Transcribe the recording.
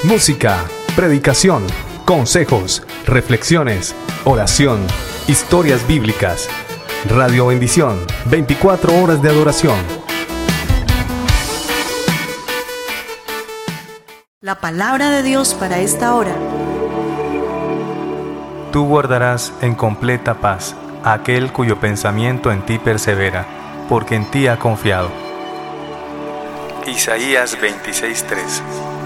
música, predicación, consejos, reflexiones, oración, historias bíblicas. Radio Bendición, 24 horas de adoración. La palabra de Dios para esta hora. Tú guardarás en completa paz a aquel cuyo pensamiento en ti persevera, porque en ti ha confiado. Isaías 26:3.